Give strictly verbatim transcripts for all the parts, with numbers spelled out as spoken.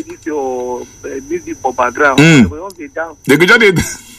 this your uh, music for background. Mm. We don't be down. They could just did.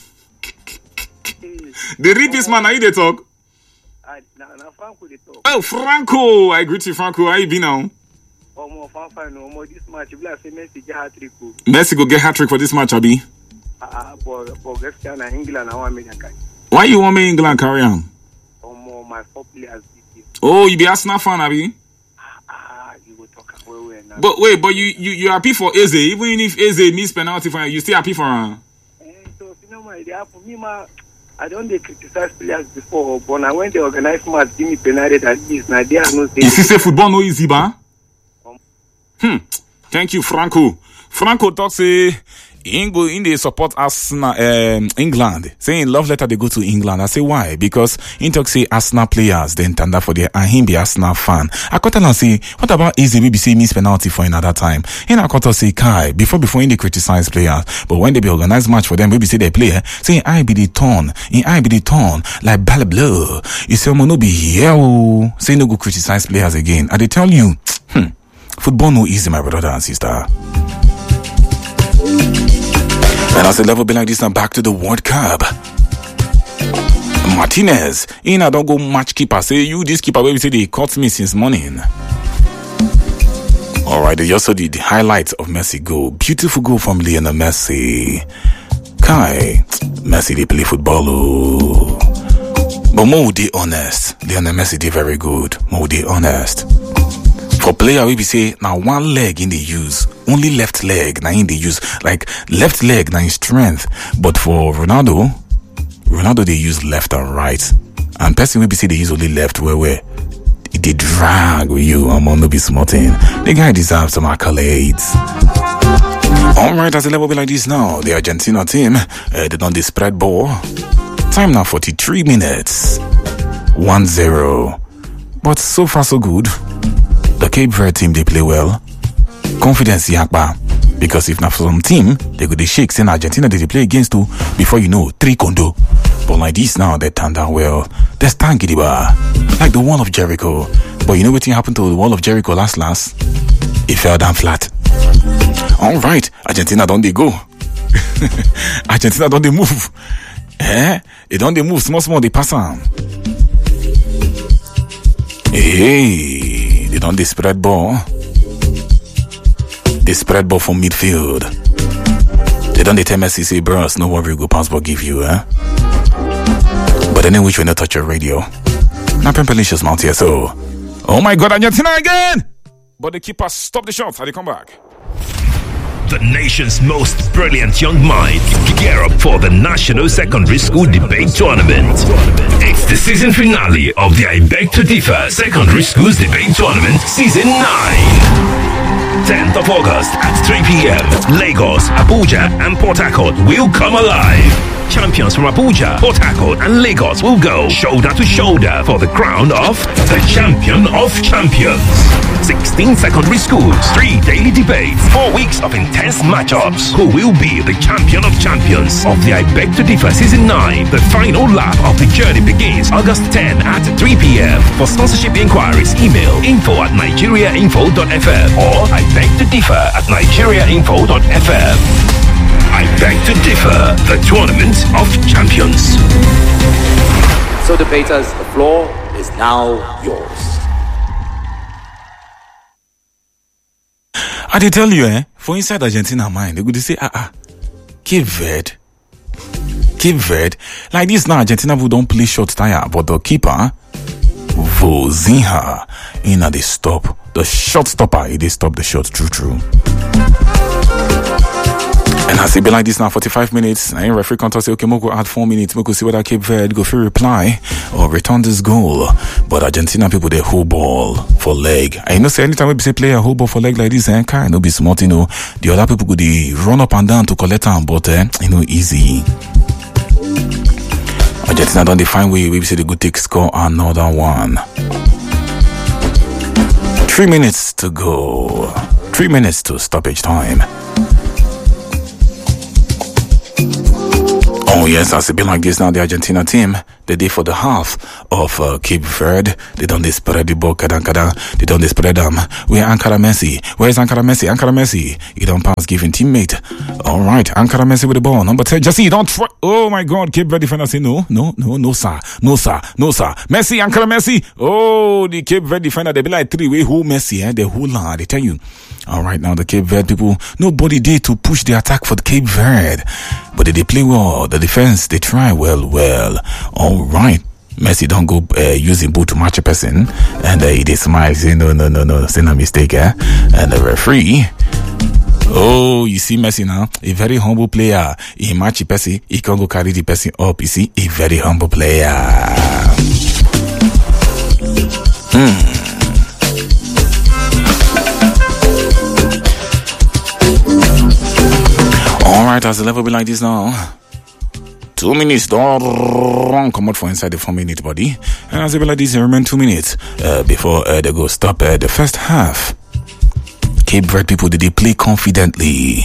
The read this man, how you they talk? I now now Franco they talk. Oh, Franco, I greet you, Franco. How you be now? Oh, more fun, fun, no more this match. You like say Messi get hat trick. Messi go get hat trick for this match, Abi. Ah, for for Western and England, I want America. Why you want me England carry on? Oh, more my four players. Oh, you be Arsenal fan, Abi? Ah, you will talk about where now. But wait, but you you you happy for Eze? Even if Eze miss penalty for you, you still happy for her? Eh, so you know my idea for me, ma. I don't they criticize players before, but now when they organize match, give me penalty that is now they are no. You see, say football no easy, ba? Um, hmm. Thank you, Franco. Franco talks say in go in they support Arsenal, um, England. Saying love letter they go to England. I say why? Because in talk say Arsenal players then tender for their and him be Arsenal fan. I got and say what about Easy we be say miss penalty for another time? In I got say Kai before before in they criticize players, but when they be organized match for them, we be say they play saying I be the turn, in I be the turn like blah blah. You say no be here. Oh, say no go criticize players again. I they tell you, hmm, football no easy, my brother and sister. And as the level be like this, now back to the World Cup. Martinez, in I don't go match keeper. Say you this keeper where we say they caught me since morning. Alright, they also did the highlights of Messi goal. Beautiful goal from Lionel Messi. Kai, Messi they play football. Oh. But more they honest. Lionel Messi they very good. More they honest. For player, we be say now one leg in the use, only left leg now in the use, like left leg now in strength. But for Ronaldo, Ronaldo they use left and right, and person we be say they use only left. Where where they drag with you, I'm on no be smarting. The guy deserves some accolades. All right, as the level be like this now, the Argentina team uh, they done the spread ball. Time now forty-three minutes, one zero. But so far so good. The Cape Verde team, they play well. Confidence, yakba. Because if not for some team, they could shake saying Argentina they play against two before you know, three condo. But like this now, they turn down well. They stand bar. Like the wall of Jericho. But you know what happened to the wall of Jericho last last? It fell down flat. Alright, Argentina don't they go. Argentina don't they move. Eh? They don't they move, small small they pass on. Hey, they don't they spread ball. They spread ball from midfield. They don't they tell Messi say, bros, no worry, go pass ball give you, eh? But then which will not touch your radio. Now Pempelicious Mount here, so. Oh my God, Argentina again! But the keeper stop the shot. How they come back? The nation's most brilliant young minds gear up for the National Secondary School Debate Tournament. It's the season finale of the I Beg to Differ Secondary Schools Debate Tournament Season nine. tenth of August at three p.m. Lagos, Abuja and Port Harcourt will come alive. Champions from Abuja, Port Harcourt and Lagos will go shoulder to shoulder for the crown of the Champion of Champions. sixteen secondary schools, three daily debates, four weeks of intense matchups. Who will be the Champion of Champions of the I Beg to Differ Season nine? The final lap of the journey begins August tenth at three p.m. For sponsorship inquiries, email info at nigeriainfo dot f m or I beg to differ at nigeriainfo dot f m. I Beg to Differ, the Tournament of Champions. So debaters, the floor is now yours. I did tell you, eh? For inside Argentina mind, they could say, ah ah, Cape Verde. Cape Verde. Like this now, Argentina who don't play short tire, but the keeper, Vozinha, in at the stop. The shot stopper, he did stop the shot, true, true. And as it be like this now, forty-five minutes, now referee can't say, okay, Moko add four minutes, Moko see whether Cape Verde go for reply or return this goal. But Argentina people, they hold ball for leg. I know say anytime we say player hold ball for leg like this, eh, kind of be smart, you know. The other people could they run up and down to collect them, but eh, you know, easy. Argentina don't define way, we say they go take score another one. Three minutes to go. Three minutes to stoppage time. Oh yes, as it be like this now, the Argentina team, the day for the half of uh, Cape Verde. They don't spread the ball, kadang kadang. They don't spread them. Where Ankara Messi? Where is Ankara Messi? Ankara Messi. He don't pass, giving teammate. All right, Ankara Messi with the ball. Number ten. Just see, don't try. Oh my God, Cape Verde defender say no, no, no, no, sir, no, sir, no, sir. Messi, Ankara Messi. Oh, the Cape Verde defender. They be like three way who Messi, eh? They who la. They tell you. All right, now the Cape Verde people, nobody did to push the attack for the Cape Verde, but they, they play well. The defense, they try well, well. All right, Messi don't go uh, using boot to match a person, and uh, they smile, say no, no, no, no, say no mistake, eh? And the referee. Oh, you see Messi now, a very humble player. He match a person, he can go carry the person up. You see, a very humble player. Hmm. Alright, as the level be like this now. Two minutes, don't come out for inside the four minute body. And as it be like this, it remain two minutes uh, before uh, they go stop uh, the first half. Cape Verde people, did they play confidently?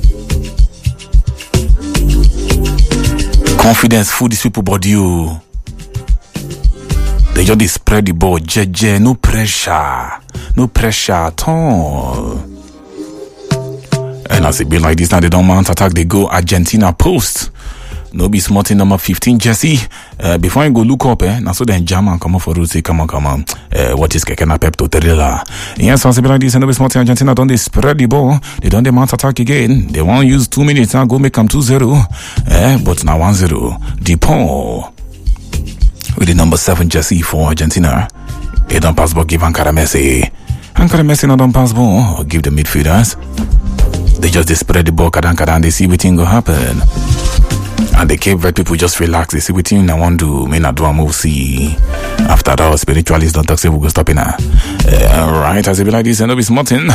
Confidence, food these people body you. They just they spread the ball, jeje, no pressure. No pressure at all. And as it be like this now, they don't mount attack, they go Argentina post. No be smart in number fifteen, Jesse. Uh, before I go look up, eh, now so then German come on for route, say, come on, come on. Uh, what is Kekena Pep to Terilla? Yes, as it be like this, and no be smart in Argentina, don't they spread the ball? They don't they mount attack again. They won't use two minutes now, go make them two zero. Eh, but now one zero. DePaul with the number seven, Jesse for Argentina. They don't pass ball, give Ankara Messi. Ankara Messi now don't pass ball, or give the midfielders. They just they spread the ball, kadang kadang, they see what thing go happen. And the Cape Verde people just relax, they see what thing I want to may not do a move, see. After that, spiritualists don't talk, say we go stop in now. Uh, Alright, as it be like this, and no be smarting.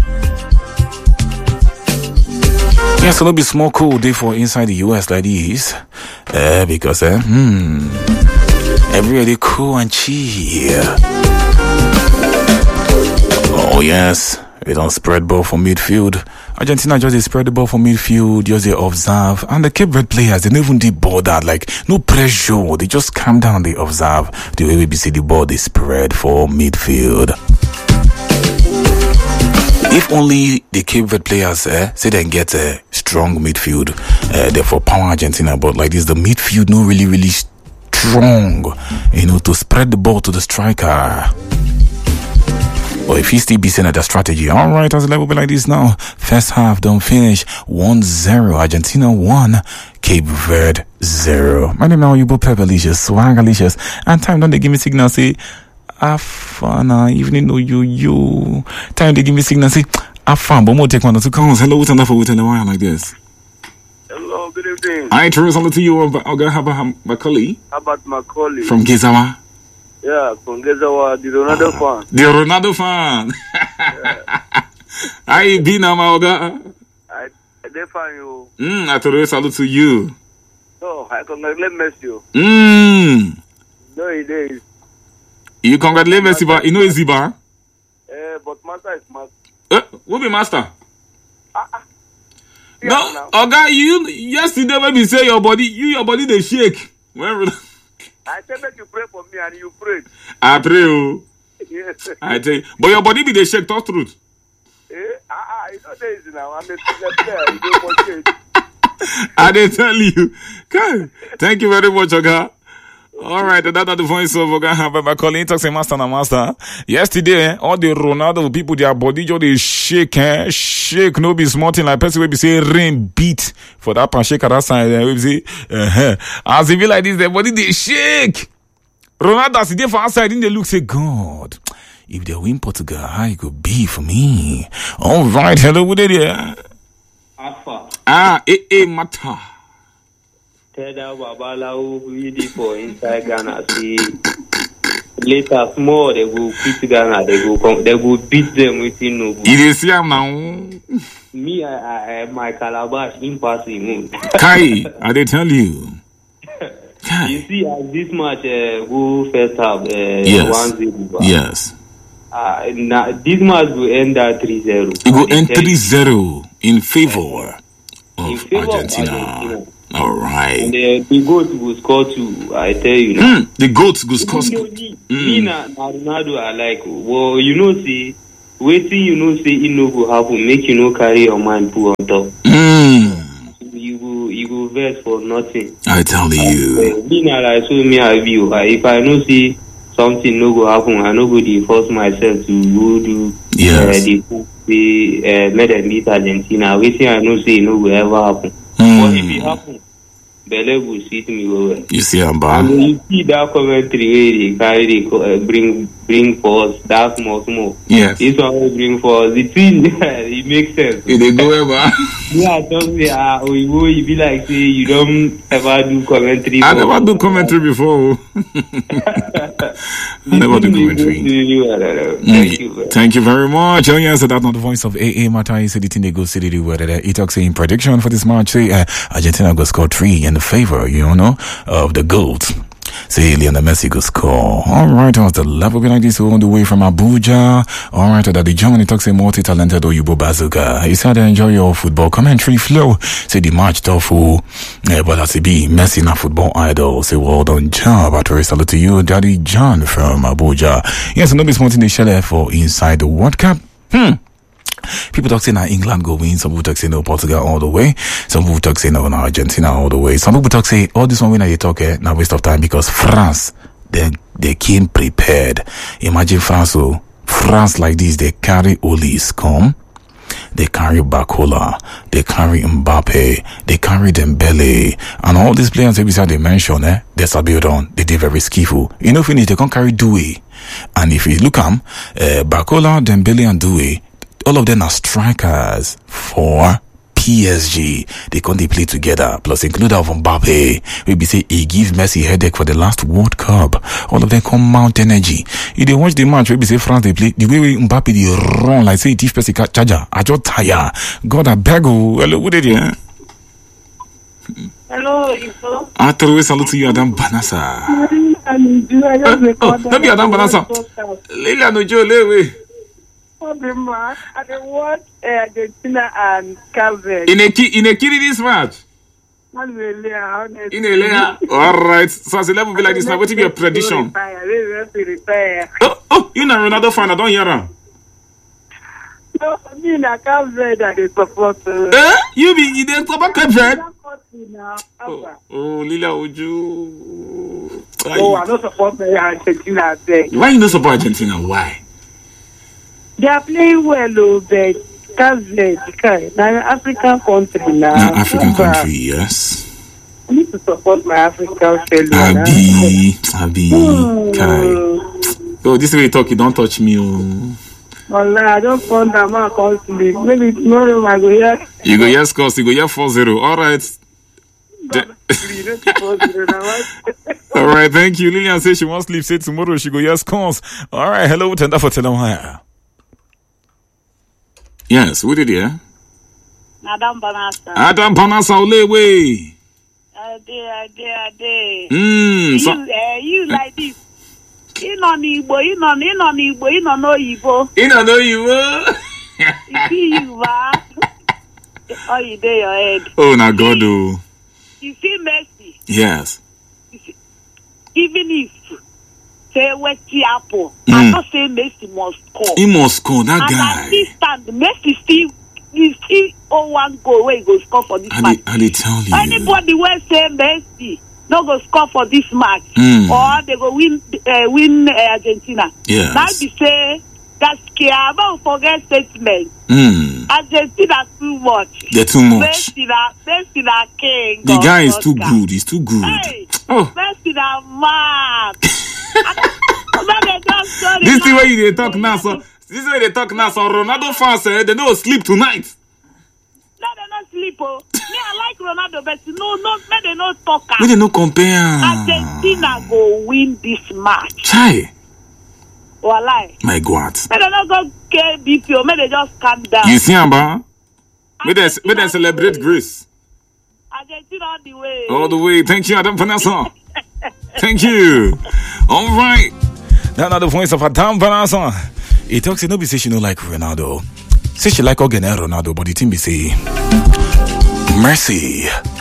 Yeah, so no be small cool day for inside the U S like this. Uh, because, uh, hmm, everywhere they cool and chill. Oh, yes. They don't spread ball for midfield. Argentina just they spread the ball for midfield, just they observe. And the Cape Verde players, they don't even they bother, like no pressure. They just calm down, they observe the way we see the ball they spread for midfield. If only the Cape Verde players eh, say they get a strong midfield, uh, therefore power Argentina. But like this, the midfield no really really strong, you know, to spread the ball to the striker. But if he still be saying that strategy, all right, as a level be like this now. First half don't finish one zero. Argentina one, Cape Verde zero. My name now you both Pepperlicious, Swagalicious, and time don't they give me signal say Afana, even though you you time they give me signal say Afan, but more take one or two calls. Hello, what's on the phone with the wire like this? Hello, good evening. I throw something to you about how about Macaulay? How about Macaulay? From Gizawa. Yeah, from Gezawa, the Ronaldo uh, fan. The Ronaldo fan. Yeah. How you been now, my Oga? I, I define you. Mm, I throw a salute to you. So, I congratulate Messi. Mm. No, it is. You congratulate Messi, but you know it's Ziba? Eh, but master is master. Eh, what be master? Ah, ah. No, Oga, you yesterday when you say your body, you your body they shake. When I tell you to pray for me and you pray. I pray, oh. Yes. I tell you. But your body be the shake, talk truth. Eh? Ah, ah, it's not easy now. I'm a player. You don't want it. I didn't tell you. Okay. Thank you very much, Oga. All right, that's the voice of Oga. My colleague talks a master and master. Yesterday, eh, all the Ronaldo people, their body just they shake, eh? Shake, no be smarting like person will be say rain beat for that pan shake at that side. Eh? We say, uh-huh. As if be like this, their body they shake. Ronaldo as they for outside, in they look say, God, if they win Portugal, how it could be for me? All right, hello, what are you? Alpha. Ah, eh, eh, Mata. Teda Babalawo really for inside Ghana. See, later small they will beat Ghana. They will come. They will beat them within no. It is here now. Me, I, I, my calabash impossible. Kai, I they tell you. You see, as this match uh, go first half. Uh, yes. one zero. Yes. Uh, now this match will end at three zero. It will end three zero in favor of in favor Argentina. Of Argentina. All right. And the, the goat will score too. I tell you. Now. Mm, the goats go score. Me, me na Ronaldo I like. Well, you know, see, waiting, you know, say it no go happen. Make you no carry your mind put on top. Mm. You go, you go vex for nothing. I tell you. Me na like so me I view. If I know see something no go happen, I no go dey force myself to go do. Yes. Uh, the the uh, made them beat Argentina. Waiting, I know say it no go ever happen. Mm. But if it happen, Bele will see me well. You see, Amba. And you see that commentary where they carry the uh, bring bring for us that small small. Yes. This one will bring for us. The thing it makes sense. It they go ever. Yeah, don't say ah we will you be like say you don't ever do commentary. I never do commentary before. I never do commentary. Thank you. Man. Thank you very much. Oh yes, so that's not the voice of A A Mata. He said the thing they go city whether he talks saying prediction for this match. Say uh, Argentina go score three in the favor, you know, of the goals. Say Lionel Messi go score. All right, how's the level be like this all the way from Abuja? All right, that the Germany talks a multi-talented Oyubo Bazooka. He said enjoy your football commentary flow. Say the match tough, uh, but as it be Messi na football idol. Say well done job. I to salute to you, Daddy John from Abuja. Yes, no be something they share for inside the World Cup. Hmm. People talk say now England go win. Some people talk say no Portugal all the way. Some people talk say no, no Argentina all the way. Some people talk say all this one when they talk eh, now waste of time because France they they came prepared. Imagine France, oh, France like this they carry Olis come, they carry Bakola, they carry Mbappe, they carry Dembele, and all these players every time they mention eh, they build on they did very skillful. You know finish they can't carry Doué, and if you look at them, uh, Bakola, Dembele, and Doué. All of them are strikers for P S G. They can't they play together. Plus include of Mbappe. We be say he give Messi headache for the last World Cup. All of them come mount energy. If they watch the match, we be say France they play the way Mbappe they run like say it is Percy charger. I just tire. God I beg you. Hello, what did you? Hello, Ifo. I throw a salute to you, Adam Banasa. Oh, oh, don't be Adam Banasa. Leila no Joe Lewe. I don't want Argentina and Calvin. In a key, in a key this match. In a layer. All right. So as the level be like this, now what will be your prediction? Oh, oh, you know Ronaldo fan. I don't hear him. No, I mean I can't say that they support. Eh? You be you dey support Cape Oh, oh, Lila Oju. Oh, I don't support Argentina. Why you don't support Argentina? Why? They are playing well, though, but because now African country now. Now African country, yes. I need to support my African fellow. Abi, Abi, Kai. Oh, this way you talk, you don't touch me. Oh. Well, I don't find that man constantly. Maybe tomorrow I go here. You go yes, cause you go here four zero. All right. All right, thank you. Lillian says she wants to sleep. Say tomorrow she go yes, cause. All right, hello, tender for Telemaya. Yes, who did you? Adam Banasa. Adam Banasa, Olewe. Ade, ade, ade. Hmm. You, uh, you like this. You know Igbo, you know, you know Igbo, you know no Igbo. You know no Igbo. You see you, va. Oh, you there your head. Oh, now God, oh. You see Messi. Yes. You see, even if say West Apple, mm. I'm not saying Messi must score. He must score, that and guy. at this time, Messi still, he still oh one goal where he go score for this I match. I did tell you. Anybody will say Messi no go score for this match, mm. or they go win uh, win uh, Argentina. Yes. Now be say that scare. Don't forget statement. Mm. Argentina too much. They're too much. Messi na Messi na king. The guy is too good. He's too good. Hey, oh. Messi na mad. This is the way they talk now, so this is the way they talk now. So Ronaldo fans, eh, they don't sleep tonight. No, they don't sleep. Oh, me I like Ronaldo, but no, no, me they no talk. We they no compare. Argentina go win this match. Chai. Walai. My God. Me they not go K B P O. Me they just calm down. You see, Amba? Me they me they celebrate Greece. Argentina all the way. All the way. Thank you, Adam Vanessa. Thank you. All right. Now, now the voice of Adam Vanessa. He talks, you know, be say she don't like Ronaldo. Say she like Ogen Ronaldo, but the thing be say, mercy.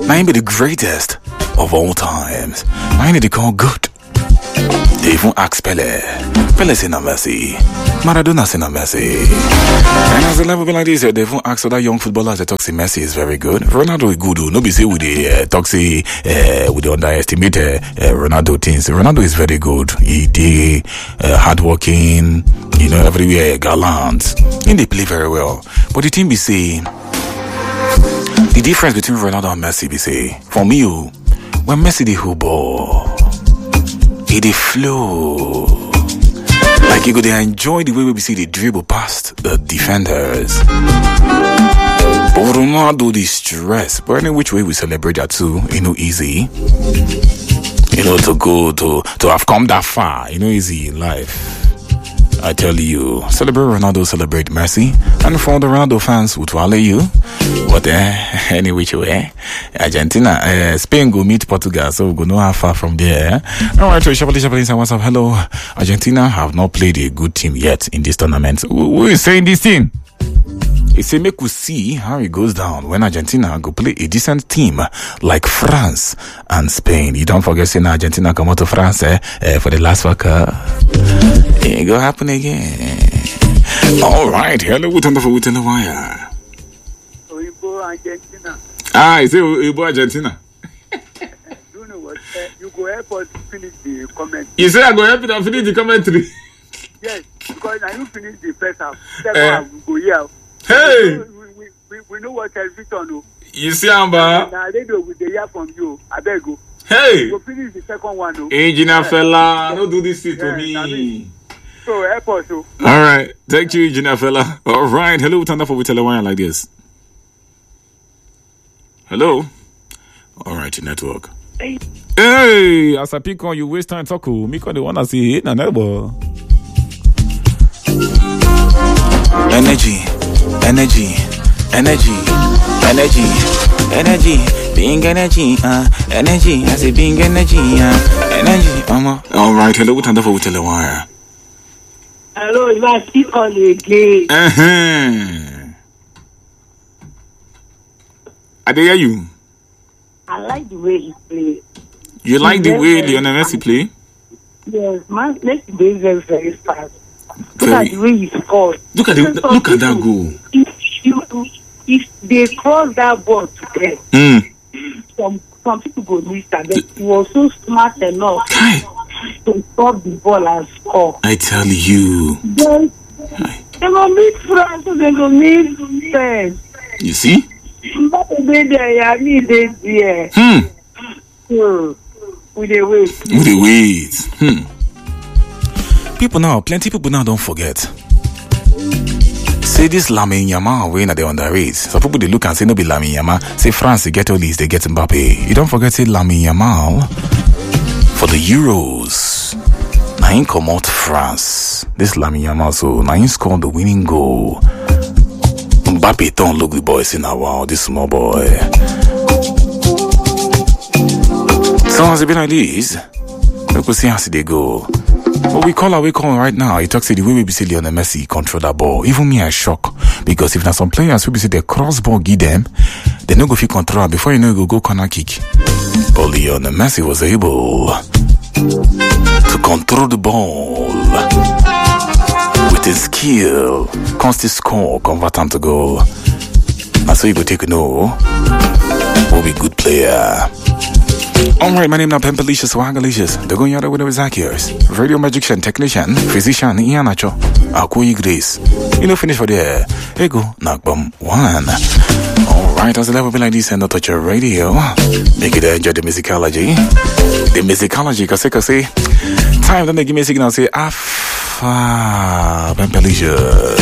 Now he be the greatest of all times. Now he they call good. They even ask Pele. Pele say na Messi. Maradona say na Messi. And as the level be like this, they even ask other young footballers. They talk say Messi is very good. Ronaldo is good. No be say with the uh, talk say uh, with the underestimate uh, uh, Ronaldo things. Ronaldo is very good. He did uh, hardworking. You know, everywhere gallant. And they play very well. But the team be say the difference between Ronaldo and Messi be say for me, when Messi the whole ball. It dey flow. Like you go they enjoy the way we see the dribble past the defenders. But Ronaldo the stress. But any which way we celebrate that too, you know, easy. You know, to go to to have come that far, you know, easy in life. I tell you, celebrate Ronaldo, celebrate Messi. And for the Ronaldo fans, would follow you. But uh, any which way, Argentina, uh, Spain go meet Portugal, so we go know how far from there. All right, so Shabali Shabali, what's up? Hello. Argentina have not played a good team yet in this tournament. Who is saying this thing? He say make we see how it goes down when Argentina go play a decent team like France and Spain. You don't forget saying Argentina come out to France eh, eh, for the last World Cup. It go happen again. All right, hello, what's on the phone the wire? Oyibo Argentina. Ah, you say Oyibo Argentina. You know what? Uh, you go help us finish the comment. You say I go help you to finish the commentary. Yes, because now you finish the first half. Second Uh, half, we go here. Hey! We, we, we, we know what television no. You see, Amba? Now radio we dey hear from you. I beg you. Hey! Go finish the second one no. Engineer fella, don't do this shit to Yeah, me. I mean, so help us so. All right, thank you, Engineer fella. All right, hello, turn up for we tell a wire like this. Hello. All right, your network. Hey. Hey, as I pick on you, waste time talk. Me call the one I see hit na neighbor. Energy, energy, energy, energy, energy, being energy, uh, energy, I say being energy, uh, energy, mama. All right, hello, what time for we tell the wire? Hello, you are still on again. Uh-huh. I dare you. I like the way he plays. You like the way Lionel Messi play? Yes, man, Messi plays very, very fast. Look Very. at the way he scores. Look at the, look at that goal. If you, if they cross that ball to them, Mm. some some people go miss that. But he was so smart enough Kai, to stop the ball and score. I tell you. Then they go meet France, they go meet Spain. You see? But they there, yeah, me they there. Hmm. Hmm. With the wait. With the wait. Hmm. People now, plenty people now don't forget. Say this Lamine Yamal way na they underrate. Some people they look and say no be Lamine Yamal. Say France they get all these, they get Mbappe. You don't forget say Lamine Yamal for the Euros. Now he come out France. This Lamine Yamal so now he scored the winning goal. Mbappe don't look the boy say now wow this small boy. So as it been like this, we could see how they go. But we call our way call right now. He talks to the way we be see Lionel Messi control that ball. Even me I shock. Because if there's some players who be see the cross ball give them, they no go fit control before you know you go go corner kick. But Lionel Messi was able to control the ball with his skill. Constant score, convert them to goal. And so you go take a no. Will be good player. Alright, my name now Pimpalicious Wagalicious. The going out with the Zakiers. Radio magician, technician, physician, Ianacho. Akui Grace. You know, finish for the Ego, Nakbum one. Alright, as the level be like this and not touch your radio. Make it enjoy the musicology. The musicology, cause I say, time then they give me a signal say, Afa Pimpalicious.